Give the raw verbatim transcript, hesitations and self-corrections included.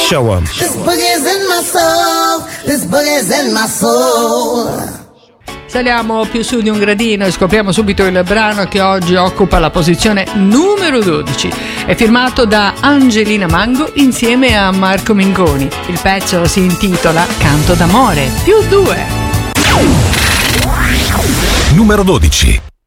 show. This boogie's in my soul. This boogie's in my soul. Saliamo più su di un gradino e scopriamo subito il brano che oggi occupa la posizione numero dodici. È firmato da Angelina Mango insieme a Marco Mengoni. Il pezzo si intitola Canto d'amore più due. Numero dodici.